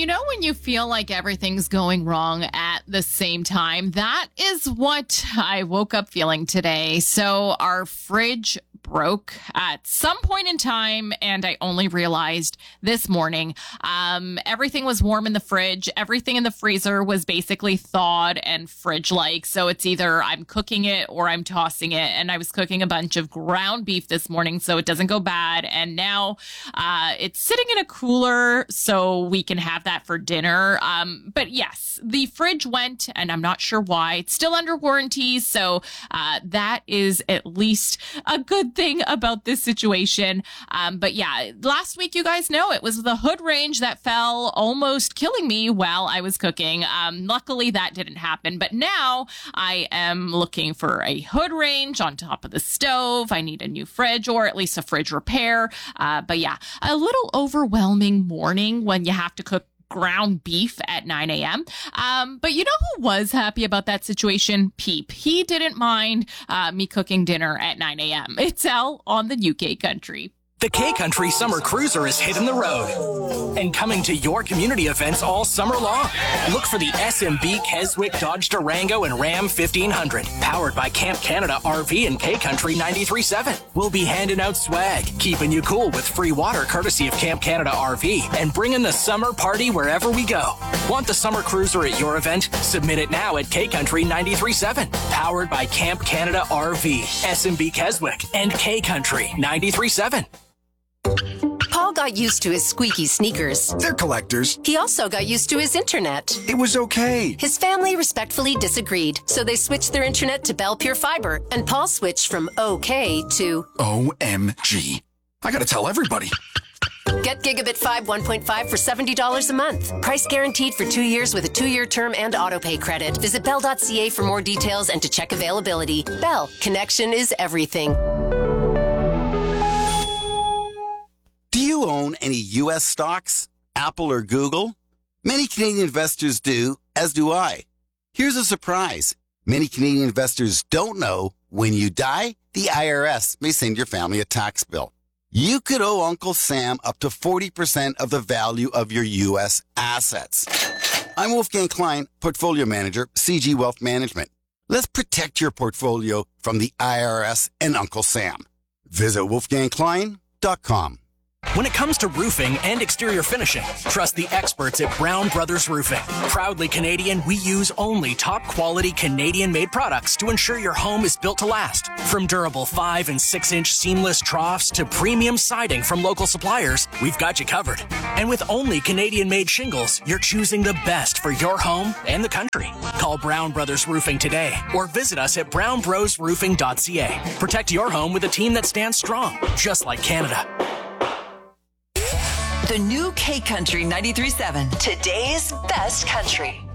you know when you feel like everything's going wrong at the same time? That is what I woke up feeling today. So our fridge broke at some point in time, and I only realized this morning. Everything was warm in the fridge. Everything in the freezer was basically thawed and fridge-like. So it's either I'm cooking it or I'm tossing it. And I was cooking a bunch of ground beef this morning so it doesn't go bad. And now it's sitting in a cooler so we can have that for dinner. But yes, the fridge went, and I'm not sure why. It's still under warranty. So that is at least a good thing about this situation. But yeah, last week, you guys know, it was the hood range that fell, almost killing me while I was cooking. Luckily, that didn't happen. But now I am looking for a hood range on top of the stove. I need a new fridge, or at least a fridge repair. But yeah, a little overwhelming morning when you have to cook ground beef at 9 a.m. But you know who was happy about that situation? Peep. He didn't mind me cooking dinner at 9 a.m. It's Al on the UK Country. The K-Country Summer Cruiser is hitting the road and coming to your community events all summer long. Look for the SMB Keswick Dodge Durango and Ram 1500, powered by Camp Canada RV and K-Country 93.7. We'll be handing out swag, keeping you cool with free water courtesy of Camp Canada RV, and bringing the summer party wherever we go. Want the Summer Cruiser at your event? Submit it now at K-Country 93.7, powered by Camp Canada RV, SMB Keswick, and K-Country 93.7. Paul got used to his squeaky sneakers. They're collectors. He also got used to his internet. It was okay. His family respectfully disagreed, so they switched their internet to Bell Pure Fiber, and Paul switched from okay to OMG. I gotta tell everybody. Get Gigabit 5 1.5 for $70 a month. Price guaranteed for 2 years with a 2-year term and autopay credit. Visit bell.ca for more details and to check availability. Bell, connection is everything. Do you own any U.S. stocks, Apple or Google? Many Canadian investors do, as do I. Here's a surprise. Many Canadian investors don't know when you die, the IRS may send your family a tax bill. You could owe Uncle Sam up to 40% of the value of your U.S. assets. I'm Wolfgang Klein, Portfolio Manager, CG Wealth Management. Let's protect your portfolio from the IRS and Uncle Sam. Visit wolfgangklein.com. When it comes to roofing and exterior finishing, trust the experts at Brown Brothers Roofing. Proudly Canadian, we use only top-quality Canadian-made products to ensure your home is built to last. From durable 5- and 6-inch seamless troughs to premium siding from local suppliers, we've got you covered. And with only Canadian-made shingles, you're choosing the best for your home and the country. Call Brown Brothers Roofing today or visit us at brownbrosroofing.ca. Protect your home with a team that stands strong, just like Canada. The new K-Country 93.7. Today's best country.